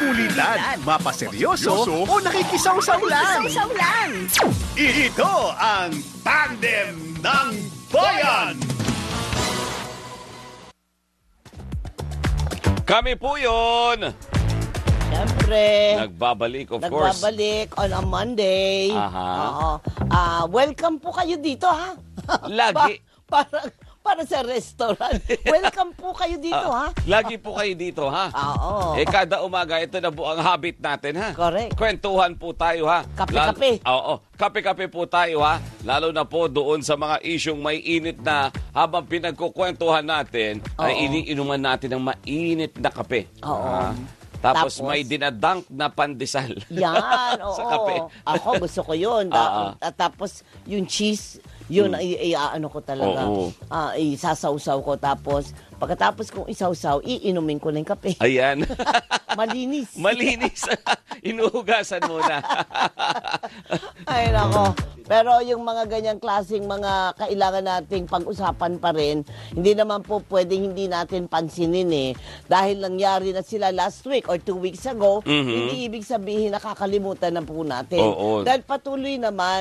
Makulitan, mapaseryoso, o nakikisawsaw lang. Ito ang Tandem ng Bayan! Kami po yun! Siyempre. Nagbabalik, of course. Nagbabalik on a Monday. Aha. Oo. Welcome po kayo dito, ha? Lagi. Para sa restaurant. Welcome po kayo dito, ha? Lagi po kayo dito, ha? Oo. Kada umaga, ito na po ang habit natin, ha? Correct. Kwentuhan po tayo, ha? Kape-kape. Oo. Kape-kape po tayo, ha? Lalo na po doon sa mga isyong may init na habang pinagkukwentuhan natin, ay iniinuman natin ng mainit na kape. Oo. Tapos may dinadunk na pandesal. Yan, oo. Sa kape. Ako gusto ko yun. Tapos yung cheese, yun ano ko talaga. Isasawsaw ko. Tapos pagkatapos kong isawsaw, iinumin ko na yung kape. Ayan. Malinis. Malinis. Inuhugasan muna. Ay, nako. Pero yung mga ganyang klaseng mga kailangan nating pag-usapan pa rin, hindi naman po pwedeng hindi natin pansinin eh. Dahil nangyari na sila last week or 2 weeks ago, hindi ibig sabihin nakakalimutan na po natin. Dahil patuloy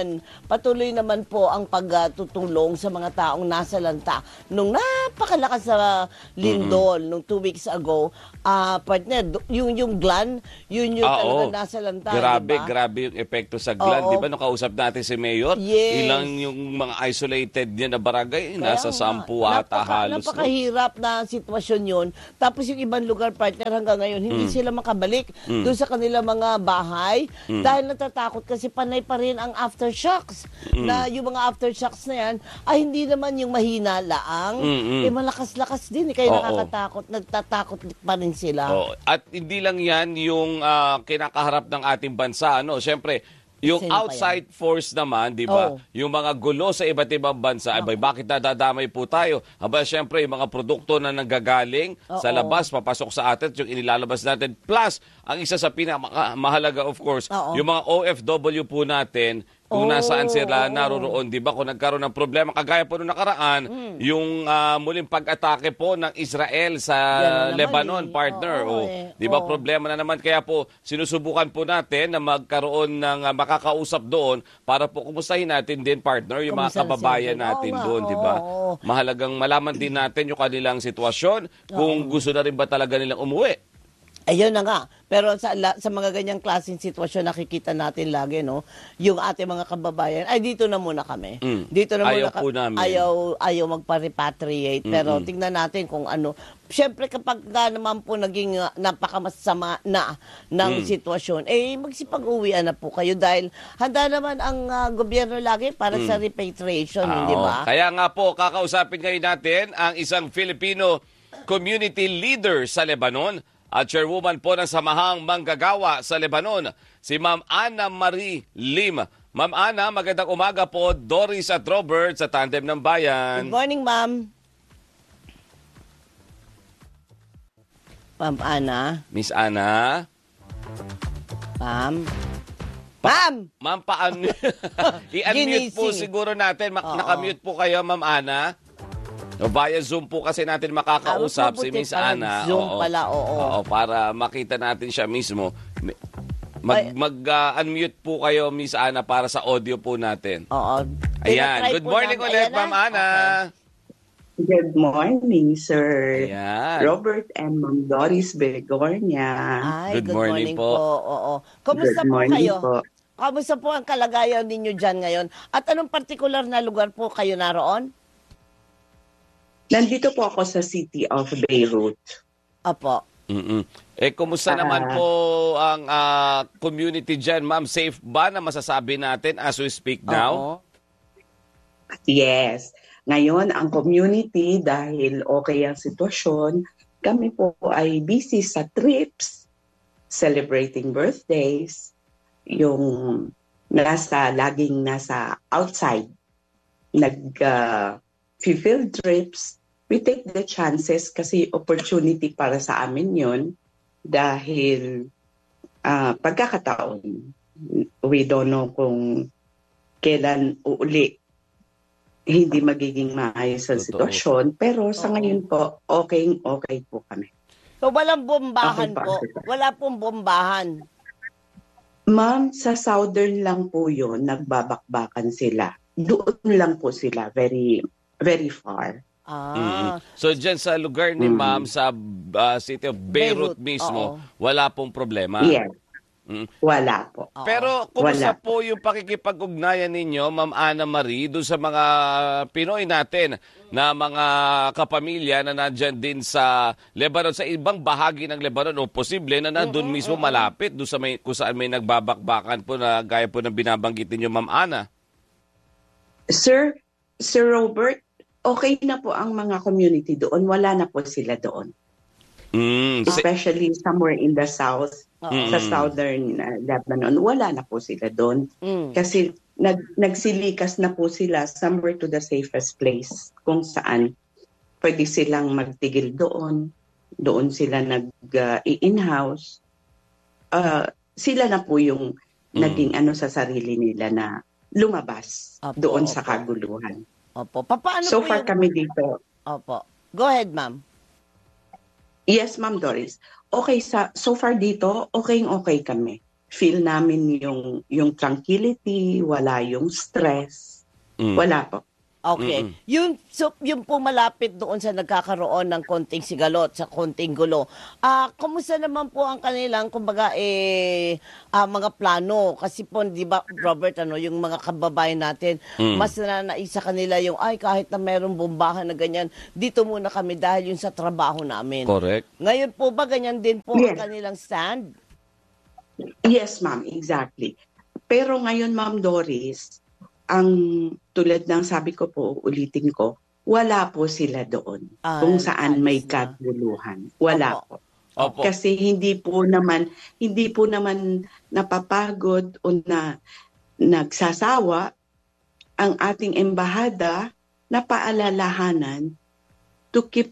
naman po ang pagtutulong sa mga taong nasa lanta. Nung napakalakas sa lindol, nung 2 weeks ago, partner, yung glan, yun yung talaga nasa lanta. Grabe yung epekto sa glan. Di ba, nung kausap natin si Mayor, ilang yung mga isolated niya na barangay, nasa 10 ata halos. Napakahirap na sitwasyon yun. Tapos yung ibang lugar, partner, hanggang ngayon, hindi sila makabalik doon sa kanilang mga bahay dahil natatakot kasi panay pa rin ang aftershocks. Na yung mga aftershocks na yan, ay hindi naman yung mahina laang, malakas-lakas din. Kaya nakakatakot, nagtatakot pa rin sila. At hindi lang yan yung kinakaharap ng ating bansa. Siyempre, yung outside force naman, di ba? Yung mga gulo sa iba't ibang bansa, bakit nadadamay po tayo? Siyempre, yung mga produkto na nanggagaling sa labas, papasok sa atin, yung inilalabas natin. Plus, ang isa sa pinakamahalaga, of course, yung mga OFW po natin, kung nasaan sila naroroon, di ba? Kung nagkaroon ng problema, kagaya po nung nakaraan, yung muling pag-atake po ng Israel sa Lebanon, partner. Di ba? Problema na naman. Kaya po, sinusubukan po natin na magkaroon ng makakausap doon para po kumustahin natin din, partner, yung mga kababayan natin doon, di ba? Mahalagang malaman din natin yung kanilang sitwasyon, kung gusto na rin ba talaga nilang umuwi. Ayun na nga. Pero sa mga ganyang klaseng sitwasyon, nakikita natin lagi, no? Yung ating mga kababayan, ay dito na muna kami. Dito na muna kami. Ayaw magpa-repatriate. Pero tingnan natin kung ano. Siyempre, kapag naman po naging napakamasama na ng sitwasyon, magsipag-uwian na po kayo dahil handa naman ang gobyerno lagi para sa repatriation, hindi ba? Kaya nga po, kakausapin ngayon natin ang isang Filipino community leader sa Lebanon at chairwoman po ng Samahang Manggagawa sa Lebanon, si Ma'am Ana Marie Lim. Ma'am Ana, magandang umaga po. Doris at Robert sa Tandem ng Bayan. Good morning, Ma'am. Ma'am Ana. Miss Ana. Ma'am, i-unmute po siguro natin. Nakamute po kayo, Ma'am Ana. Via Zoom po kasi natin makakausap si Miss Ana. Zoom pala, para makita natin siya mismo. Mag-unmute po kayo, Miss Ana, para sa audio po natin. Ayan. Good morning ulit, Ma'am Ana. Good morning, Sir Ayan. Robert and Ma'am Doris Begornia. Good morning po. Kamusta po kayo? Kamusta po ang kalagayan ninyo dyan ngayon? At anong partikular na lugar po kayo naroon? Nandito po ako sa city of Beirut. Apo. Kumusta naman po ang community dyan, ma'am? Safe ba na masasabi natin as we speak now? Yes. Ngayon, ang community, dahil okay ang sitwasyon, kami po ay busy sa trips, celebrating birthdays, yung laging nasa outside, field trips. We take the chances kasi opportunity para sa amin yun dahil pagkakataon. We don't know kung kailan uuli hindi magiging maayos ang sitwasyon. Pero sa ngayon po, okay po kami. So, walang bombahan Okay po. po. Wala pong bombahan. Ma'am, sa southern lang po yun, nagbabakbakan sila. Doon lang po sila, very, very far. So dyan sa lugar ni Ma'am, sa city of Beirut, Beirut, mismo, oo. wala pong problema? Yes, Mm. wala po. Pero kumusta Wala. po yung pakikipag-ugnayan ninyo, Ma'am Ana Marie, doon sa mga Pinoy natin na mga kapamilya na nandyan din sa Lebanon, sa ibang bahagi ng Lebanon, o posible na nandun mismo malapit, doon sa kung saan may nagbabakbakan po na gaya po ng binabanggit ninyo, Ma'am Ana? Sir Robert, okay na po ang mga community doon. Wala na po sila doon. Especially somewhere in the south, sa southern Lebanon, wala na po sila doon. Kasi nagsilikas na po sila somewhere to the safest place kung saan pwede silang magtigil doon. Doon sila nag-in-house. Sila na po yung naging sa sarili nila na lumabas doon sa kaguluhan. Opo. Paano So po far kami dito. Opo. Go ahead, ma'am. Yes, Ma'am Doris. Okay, so far dito, okay kami. Feel namin yung tranquility, wala yung stress. Wala po. Okay. Yung po malapit doon sa nagkakaroon ng konting sigalot, sa konting gulo. Kumusta naman po ang kanilang, kumbaga, mga plano? Kasi po, di ba, Robert, yung mga kababayan natin, mas nananaisa kanila yung, kahit na mayroong bombahan na ganyan, dito muna kami dahil yung sa trabaho namin. Correct. Ngayon po ba, ganyan din po Yes. ang kanilang stand? Yes, ma'am, exactly. Pero ngayon, Ma'am Doris, ang tulad ng sabi ko po, ulitin ko, wala po sila doon kung saan may kaguluhan. Wala po. Opo. Kasi hindi po naman napapagod o nagsasawa ang ating embahada na paalalahanan to keep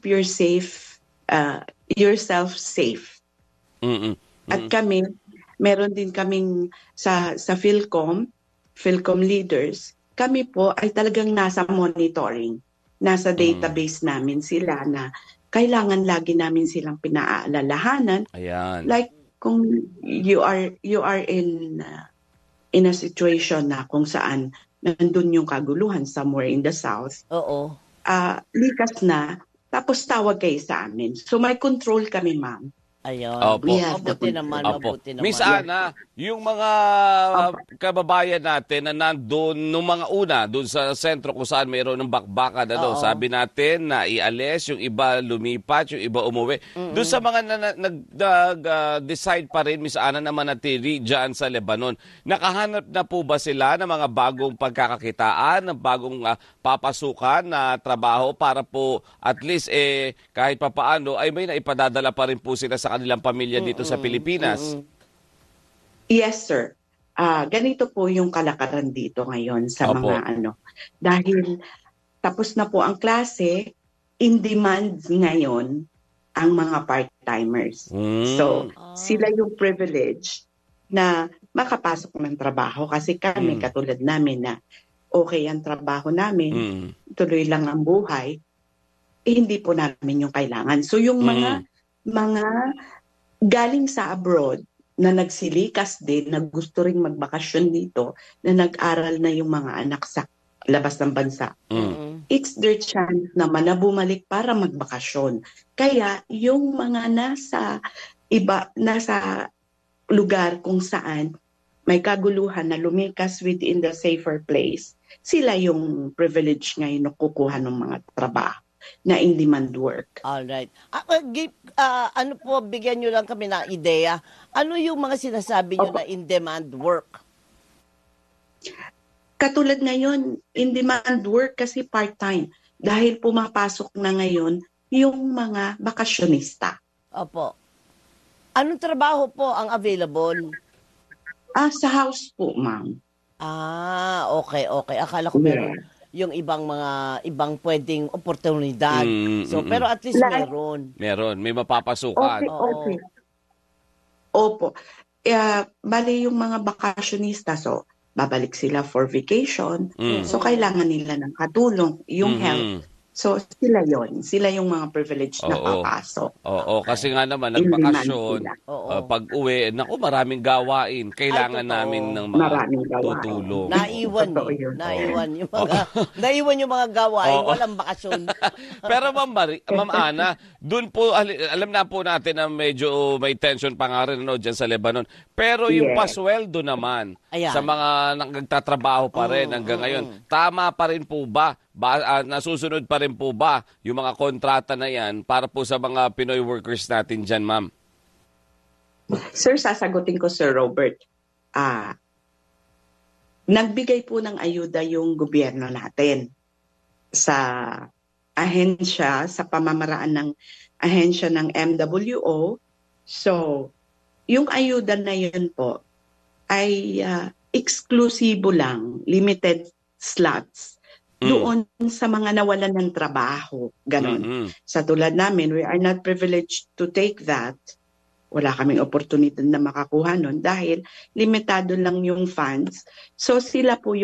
yourself safe. At kami, meron din kaming sa Philcom leaders, kami po ay talagang nasa monitoring. Nasa database namin sila na kailangan lagi namin silang pinaalalahanan. Ayan. Like kung you are in a situation na kung saan nandun yung kaguluhan somewhere in the south. Oo. Likas na, tapos tawag kayo sa amin. So may control kami, ma'am. Ayun. Opo. Mabuti naman, Opo. mabuti naman. Miss Ana, yung mga kababayan natin na nandun nung mga una, doon sa sentro kung saan mayroon ng bakbakan, sabi natin na ialis, yung iba lumipat, yung iba umuwi. Doon sa mga nag-decide pa rin, Miss Ana, na manatili dyan sa Lebanon, nakahanap na po ba sila ng mga bagong pagkakakitaan, ng bagong papasukan na trabaho para po at least kahit papaano ay may naipadadala pa rin po sila sa kanilang pamilya dito sa Pilipinas? Yes, sir. Ganito po yung kalakaran dito ngayon sa Opo. mga dahil tapos na po ang klase, in demand ngayon ang mga part-timers. So, sila yung privilege na makapasok ng trabaho kasi kami katulad namin na okay ang trabaho namin, tuloy lang ang buhay, hindi po namin yung kailangan. So, yung mga galing sa abroad na nagsilikas din, na gusto ring magbakasyon dito, na nag-aral na yung mga anak sa labas ng bansa. It's their chance naman na bumalik para magbakasyon. Kaya yung mga nasa lugar kung saan may kaguluhan na lumikas within the safer place, sila yung privilege ngayon na kukuha ng mga trabaho na in-demand work. Alright. Bigyan nyo lang kami ng ideya. Ano yung mga sinasabi nyo na in-demand work? Katulad ngayon, in-demand work kasi part-time. Dahil pumapasok na ngayon yung mga bakasyonista. Opo. Anong trabaho po ang available? Sa house po, ma'am. Okay. Akala ko meron yung ibang pwedeng oportunidad. Pero at least meron. Meron. May mapapasukan. Okay. Opo. Bali yung mga bakasyonista, so babalik sila for vacation. So kailangan nila ng katulong, yung help So sila yon, sila yung mga privileged na Oo. papasok. Oo, kasi nga naman, Iliman nagbakasyon, sila. pag uwi, naku, maraming gawain. Kailangan totoo. namin ng mga Maraming gawain. tutulong. Naiwan Totoo eh. yun. Naiwan yung mga gawain, Oo. walang bakasyon. Pero Ma'am Ana, dun po, alam na po natin na medyo may tension pa nga rin dyan sa Lebanon. Pero yung Yes. pasweldo naman, Ayan. sa mga nagtatrabaho pa rin hanggang ngayon, tama pa rin po ba? Nasusunod pa rin po ba yung mga kontrata na yan para po sa mga Pinoy workers natin dyan, ma'am? Sir, sasagutin ko, Sir Robert. Nagbigay po ng ayuda yung gobyerno natin sa ahensya, sa pamamaraan ng ahensya ng MWO. So, yung ayuda na yun po ay eksklusibo lang, limited slots doon sa mga nawalan ng trabaho. Ganon. Sa tulad namin, we are not privileged to take that. Wala kaming opportunity na makakuha nun dahil limitado lang yung funds. So sila po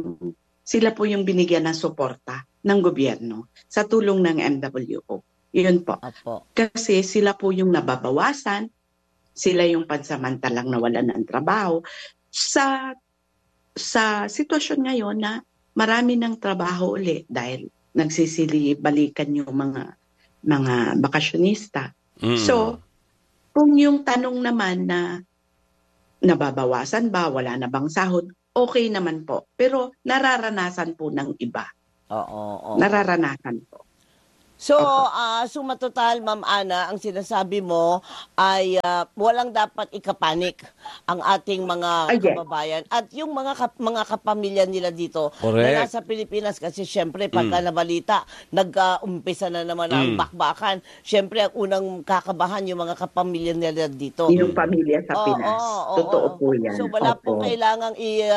yung binigyan ng suporta ng gobyerno sa tulong ng MWO. Yun po. Apo. Kasi sila po yung nababawasan, sila yung pansamantalang nawalan ng trabaho. Sa sitwasyon ngayon na marami ng trabaho ulit dahil nagsisili-balikan yung mga bakasyonista. So, kung yung tanong naman na nababawasan ba, wala na bang sahod, okay naman po. Pero nararanasan po ng iba. Oo. Nararanasan po. So, suma total, Ma'am Ana, ang sinasabi mo ay walang dapat ikapanik ang ating mga kababayan at yung mga kapamilya nila dito na nasa Pilipinas kasi syempre pagka nabalita, nag-umpisa na naman ang bakbakan. Syempre ang unang kakabahan yung mga kapamilya nila dito. Yung pamilya sa Pinas. Totoo po yan. So, wala po kailangang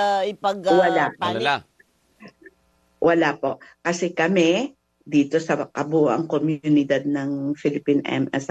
ipag-panik. Wala po. Kasi kami, dito sa kabuuang komunidad ng Philippine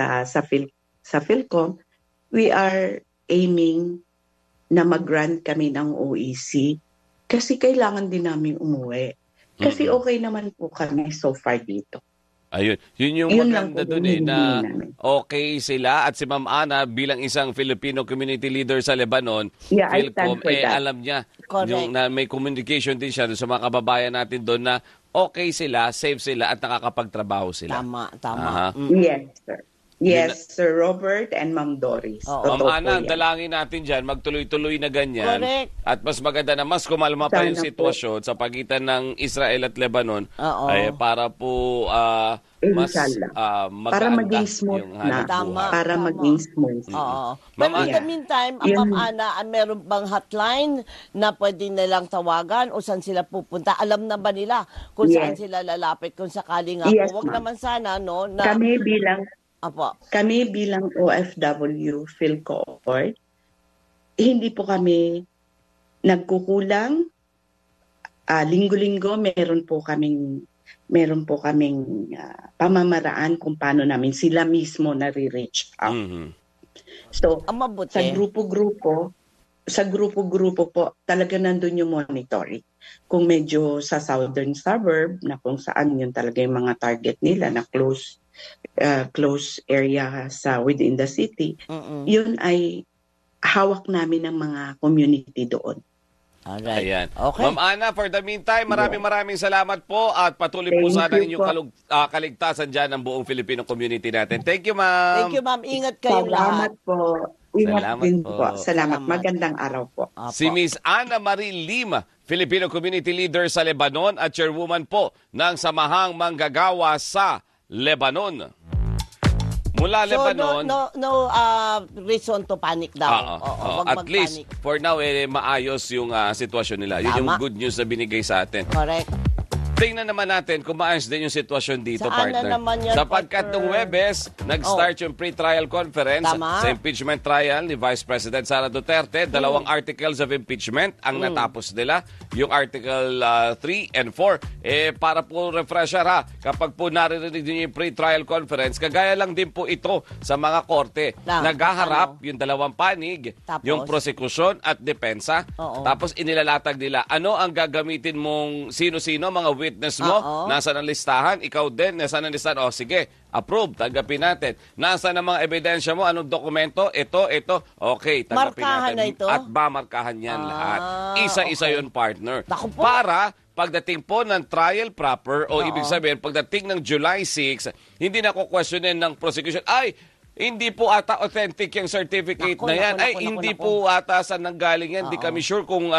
sa Philcom, we are aiming na mag-grant kami ng OEC kasi kailangan din namin umuwi. Kasi okay naman po kami so far dito. Ayun. Yun yung maganda dun na okay sila at si Ma'am Ana bilang isang Filipino community leader sa Lebanon, Philcom, alam niya yung, na may communication din siya sa mga kababayan natin doon na okay sila, safe sila at nakakapagtrabaho sila. Tama. Yes, sir. Yes, Sir Robert and Ma'am Doris. Ma'am Ana, dalangin natin dyan, magtuloy-tuloy na ganyan. Correct. At mas maganda na mas kumalma pa yung sitwasyon sa pagitan ng Israel at Lebanon para po mas para maging smooth na. Para maging smooth. But in the meantime, Ma'am Ana, meron bang hotline na pwede nilang tawagan o saan sila pupunta? Alam na ba nila kung saan sila lalapit kung sakaling ako? Huwag naman sana, no? Na, Kami bilang OFW PhilCoort, hindi po kami nagkukulang. Linggo-linggo meron po kaming pamamaraan kung paano namin sila mismo nare-reach out. So, sa grupo-grupo po, talaga nandun yung monitoring. Kung medyo sa southern suburb, na kung saan yun talaga yung mga target nila na close area within the city, yun ay hawak namin ng mga community doon. Alright. Ayan. Okay. Ma'am Ana, for the meantime, maraming salamat po at patuloy po sana inyong kaligtasan dyan ng buong Filipino community natin. Thank you, ma'am. Thank you, ma'am. Ingat kayong lahat. Salamat po. Ingat din po. Salamat. Magandang araw po. Si Miss Ana Marie Lima, Filipino Community Leader sa Lebanon at Chairwoman po ng Samahang Manggagawa sa Lebanon. Mula Lebanon, no reason to panic daw. At least for now maayos yung sitwasyon nila. Yun yung good news na binigay sa atin. Correct. Tingnan naman natin kung maayos din yung sitwasyon dito, Saan partner. na naman yan, sapagkat nung Huwebes, nag-start yung pre-trial conference sa impeachment trial ni Vice President Sara Duterte. Dalawang articles of impeachment ang natapos nila. Yung Article 3 and 4. Para po refresher kapag po naririnig niyo yung pre-trial conference, kagaya lang din po ito sa mga korte. Naghaharap yung dalawang panig, yung prosecution at depensa. Tapos inilalatag nila, ano ang gagamitin mong sino-sino, mga witness mo, nasa ng listahan, ikaw din, nasa ng listahan, sige, approve, tanggapin natin. Nasa ng mga ebidensya mo, anong dokumento, ito, okay, tanggapin Markahan natin. na ito? At markahan yan lahat. Isa-isa yun, partner. Naku po. Para pagdating po ng trial proper, o ibig sabihin, pagdating ng July 6, hindi na ko-questionin ng prosecution, hindi po ata authentic yung certificate na yan. Hindi po ata saan nanggaling yan. Hindi kami sure kung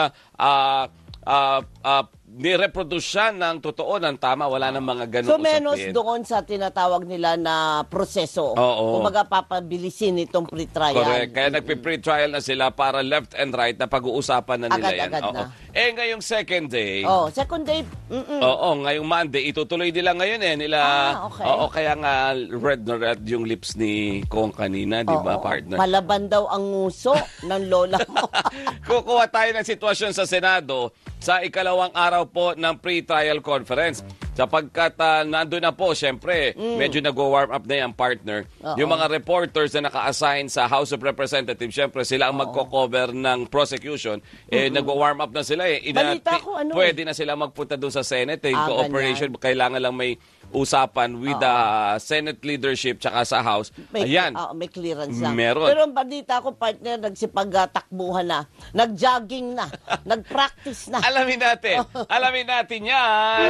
ni-reproduce siya ng totoo, ng tama. Wala nang mga ganun. So, menos doon sa tinatawag nila na proseso. Kumaga papabilisin itong pre-trial. Correct. Kaya nagpe-pre-trial na sila para left and right na pag-uusapan na nila yan. Agad na. Ngayong second day. Second day. Ngayong Monday. Itutuloy nila ngayon nila. Okay. Kaya nga red na red yung lips ni Kong kanina, di ba, partner? Palaban daw ang nguso ng lola mo. Kukuha tayo ng sitwasyon sa Senado sa ikalawang araw po ng pre-trial conference. Sapagkat nandun na po, syempre, medyo nag-warm up na yung partner. Yung mga reporters na naka-assign sa House of Representatives, syempre sila ang magko-cover ng prosecution. Nag-warm up na sila. Balita ko, Pwede na sila magpunta doon sa Senate. Yung cooperation, kailangan lang may usapan with the Senate leadership tsaka sa House. Ayan. May clearance lang. Meron. Pero ang balita ko, partner, nagsipag-takbuhan na. Nag-jogging na. Nag-practice na. Alamin natin. Alamin natin yan.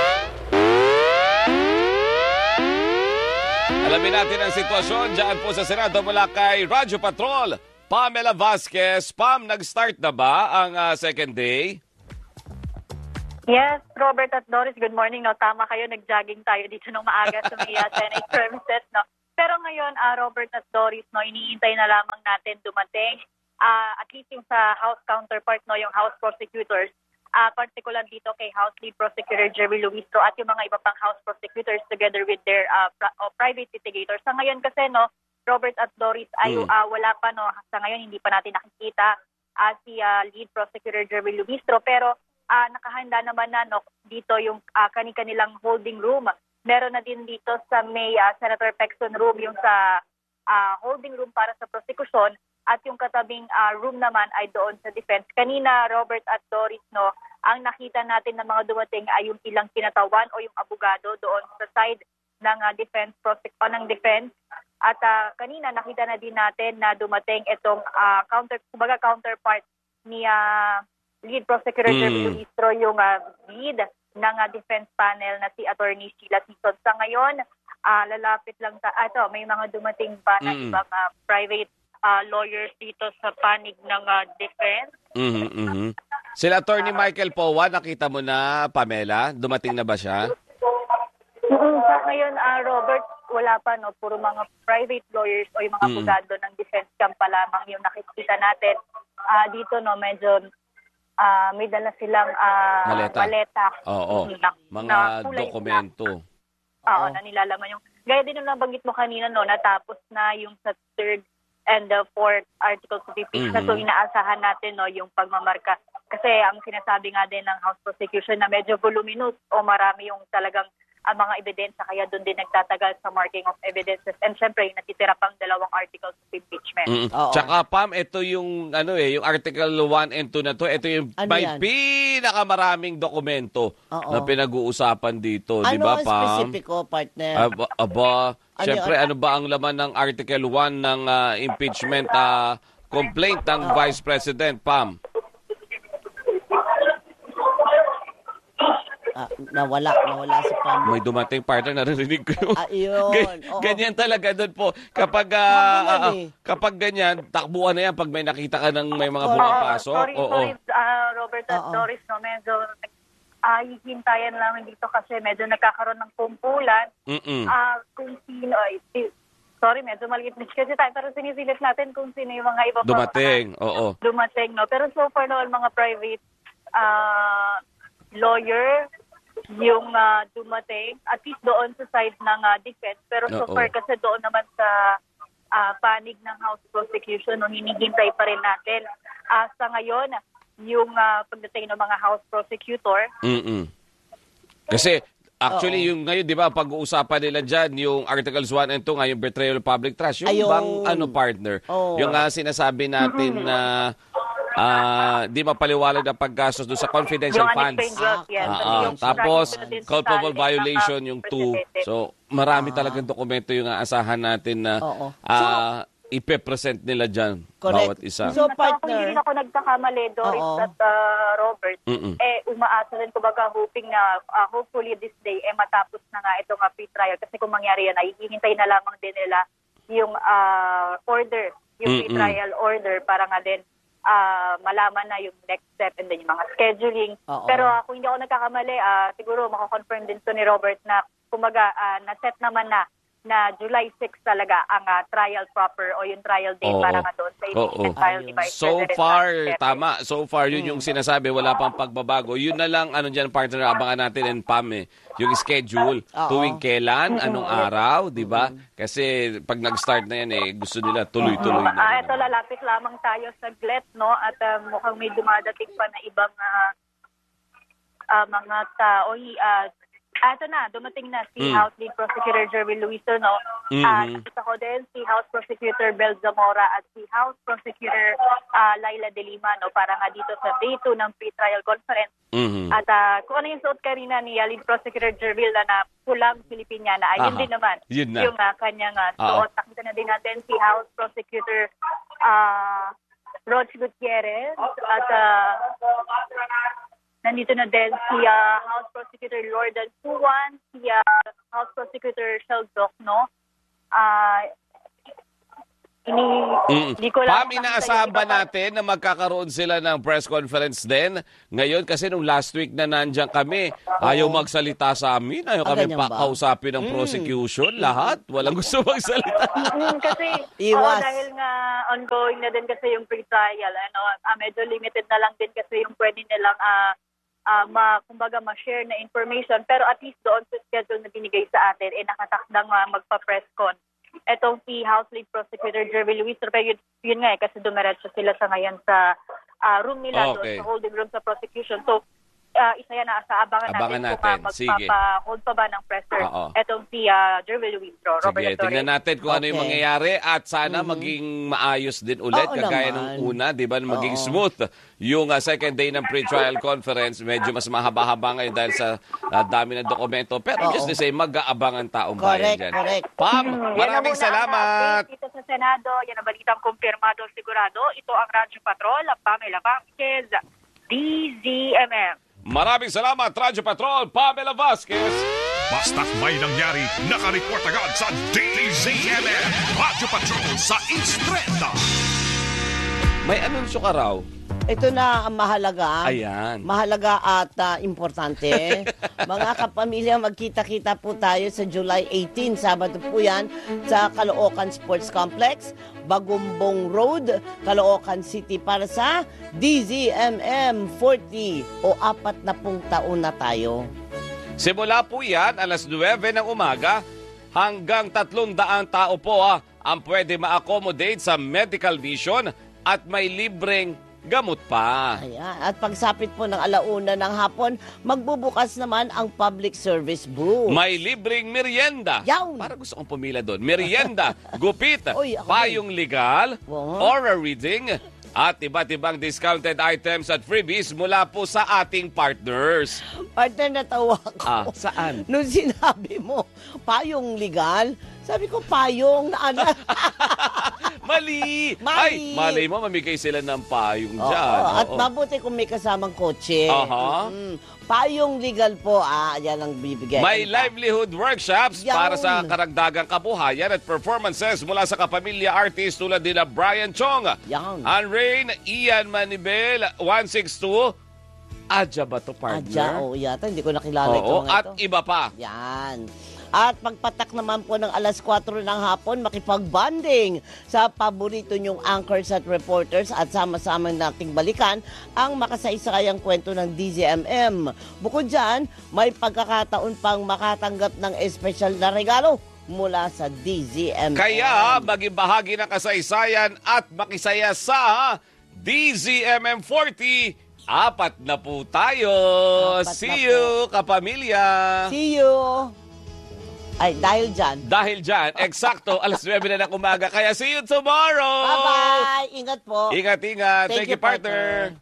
Alamin natin ang sitwasyon dyan po sa Senado mula kay Radyo Patrol. Pamela Vasquez. Pam, nag-start na ba ang second day? Yes, Robert at Doris, good morning. No, tama kayo, nag-jogging tayo dito nung maaga sa may Senate premises. No? Pero ngayon, Robert at Doris, no, iniintay na lamang natin dumating. At least yung sa House counterpart, no, yung House prosecutors, particular dito kay House Lead Prosecutor Jerry Luistro at yung mga iba pang House prosecutors together with their private litigators. Sa ngayon kasi, no, Robert at Doris, wala pa, no, sa ngayon hindi pa natin nakikita si Lead Prosecutor Jerry Luistro, pero nakahanda naman na, no, dito yung kanilang holding room. Meron na din dito sa may Senator Pecson room, yung sa holding room para sa prosecution, at yung katabing room naman ay doon sa defense. Kanina, Robert at Doris, no, ang nakita natin ng mga dumating ay yung ilang kinatawan o yung abogado doon sa side ng defense. At kanina nakita na din natin na dumating itong counterpart ni Lead Prosecutor Jerry Luistro, yung lead ng defense panel na si Attorney Sheila Sison. Sa ngayon, lalapit lang may mga dumating pa na ibang private lawyers dito sa panig ng defense. Sila Attorney Michael Powa, nakita mo na, Pamela? Dumating na ba siya? Sa ngayon, Robert, wala pa, no? Puro mga private lawyers o yung mga abogado ng defense camp pa lamang yung nakikita natin. Dito, no, medyo may dala silang maleta. Oo. Mga dokumento. Na nilalaman yung... Gaya din yung nabanggit mo kanina, no, natapos na yung sa third and the fourth articles of impeachment. So, inaasahan natin, no, yung pagmamarka. Kasi ang sinasabi nga din ng House prosecution na medyo voluminous o marami yung talagang mga ebidensya, kaya doon din nagtatagal sa marking of evidences. And syempre, natitira pang 2 articles of impeachment. Tsaka, Pam, ito yung, yung Article 1 and 2 na to, ito yung may pinakamaraming dokumento na pinag-uusapan dito. Di ba, Pam? Ano ang specifico, partner? Syempre, ano ba ang laman ng Article 1 ng impeachment complaint ng Vice President, Pam? Nawala si Pam. May dumating partner, narinig ko. Yun. Ganyan talaga doon po. Kapag ganyan, takbuhan na yan pag may nakita ka ng may mga pumapasok. Sorry, Robert at Doris, no, medyo hihintayan lang dito kasi medyo nagkakaroon ng kumpulan. Kung sino, sorry, medyo maliit kasi tayo, pero sinisilip natin kung sino yung mga iba pa. Dumating, no. Pero so far naman mga private lawyer yung dumating, at least doon sa side ng defense. Pero so far kasi doon naman sa panig ng House prosecution, no, hinihintay pa rin natin. Sa ngayon, yung pagdating ng mga House prosecutor. Kasi actually, yung ngayon, di ba, pag-uusapan nila dyan, yung Articles 1 and 2, yung betrayal of public trust, yung bang partner, yung sinasabi natin na di mapaliwalag na paggastos doon sa confidential Yung funds. unexplained wealth, yes. Yung Tapos, strike din sa culpable salary ng violation yung 2. presidente. So, marami talagang dokumento yung aasahan natin na Oo. ipe-present nila dyan, Correct. bawat isa. So, Kung hindi rin partner, ako nagkakamali, Doris Oo. at Robert, umaasa din kumbaga hoping na hopefully this day matapos na nga itong pre-trial. Kasi kung mangyari yan, ay hihintay na lamang din nila yung order, yung pre-trial order para nga din malaman na yung next step and then yung mga scheduling. Oo. Pero kung hindi ako nagkakamali, siguro makakonfirm din to ni Robert na kumbaga na-set naman na July 6 talaga ang trial proper o yung trial date Oo. para nga doon sa impeachment file ni Vice So President far, Duterte. tama. So far, yun yung sinasabi. Wala pang pagbabago. Yun na lang, dyan, partner, abangan natin and Pam, yung schedule. Oo. Tuwing kailan, anong araw, di ba? Kasi pag nag-start na yan, gusto nila tuloy-tuloy na. Ito, lalapit lamang tayo sa GLET, no? At mukhang may dumadating pa na ibang mga tao. Ito na, dumating na si House Lead Prosecutor Jerwin Luiso, no? Nakita ko din si House Prosecutor Bel Zamora at si House Prosecutor Laila De Lima, no? Para nga dito sa Day 2 ng pre-trial conference. At kung ano yung suot kanina ni Lead Prosecutor Jerwin na pulang Filipiniana, ayun din naman Yun na. yung kanyang suot. Nakita na din natin si House Prosecutor Roch Gutierrez at nandito na din si House Prosecutor Lordan Suwan, si House Prosecutor Sheldok, no? Hindi ko lang Pam, inaasahan ba natin na magkakaroon sila ng press conference din ngayon? Kasi nung last week na nandiyan kami, ayaw magsalita sa amin. Ayaw kami ganyan ba? kausapin ng prosecution. Lahat. Walang gusto magsalita. Kasi Iwas. dahil nga ongoing na din kasi yung pre-trial, medyo limited na lang din kasi yung pwede nilang kumbaga ma-share na information. Pero at least doon sa schedule na binigay sa atin, nakatakdang magpa-press con. Etong si House Lead Prosecutor Jerwin Luiso, pero yun nga kasi dumiretso sila sa ngayon sa room nila doon, sa holding room sa prosecution. So, isa yan na sa abangan natin kung magpapa-hold pa ba ng presser. Etong si Jerwin Luiso, Robert Sige, Torres. tingnan natin kung ano yung mangyayari at sana maging maayos din ulit. Kagaya nung una, di ba, maging smooth. Yung second day ng pre-trial conference, medyo mas mahaba-haba ngayon dahil sa dami ng dokumento. Pero just the same, mag-aabang ang taong bayan dyan. Correct. Pam, maraming salamat. Dito sa Senado, yan ang balitang kumpirmado sigurado. Ito ang Radyo Patrol, Pamela Vasquez, DZMM. Maraming salamat, Radyo Patrol, Pamela Vasquez. Basta't may nangyari, nakareport agad sa DZMM Radyo Patrol sa East 30. May anunsyo ka raw. Ito na ang mahalaga. Ayan. Mahalaga at importante. Mga kapamilya, magkita-kita po tayo sa July 18. Sabado po yan sa Caloocan Sports Complex, Bagumbong Road, Caloocan City para sa DZMM 40 o 40 taon na tayo. Simula po yan, alas 9 ng umaga hanggang 300 tao po ang pwede ma-accommodate sa medical vision at may libreng gamot pa. Ayan. At pagsapit po ng 1:00 ng hapon, magbubukas naman ang public service booth. May libreng merienda. Yawn. Para gusto kong pumila doon. Merienda, gupit, Uy, ako payong legal, Wow. aura reading, at iba't ibang discounted items at freebies mula po sa ating partners. Partner, natawa ko. Saan? Nung sinabi mo, payong legal, sabi ko, payong na ano. Mali! Ay, Mali! malay mo, mamigay sila ng payong Oo, dyan. at Oo. mabuti kung may kasamang kotse. Aha. Payong legal po, yan ang bibigay. May livelihood workshops Yawn. para sa karagdagang kabuhayan at performances mula sa kapamilya artist tulad nila Brian Chong, Yawn. Ann Rain, Ian Manibel, 162, Adja ba to, partner? Yata, hindi ko nakilala ito. Oo, at iba pa. Yan. At pagpatak naman po ng alas 4 ng hapon, makipag-bonding sa paborito nyong anchors at reporters at sama-sama nating balikan ang makasaysayang kwento ng DZMM. Bukod dyan, may pagkakataon pang makatanggap ng espesyal na regalo mula sa DZMM. Kaya maging bahagi ng kasaysayan at makisaya sa DZMM 40. 4 na po tayo. 4 na See you, kapamilya. See you! Ay, dahil dyan. Dahil dyan, eksakto, alas 9 na ng umaga. Kaya see you tomorrow! Bye-bye! Ingat po. Ingat. Thank you, partner.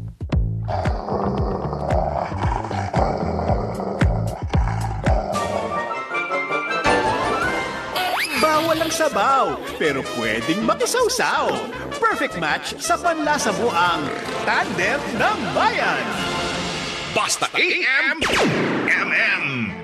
Bawal ang sabaw, pero pwedeng makisawsaw. Perfect match sa panlasa mo ang Tandem ng Bayan. Basta AM, MM.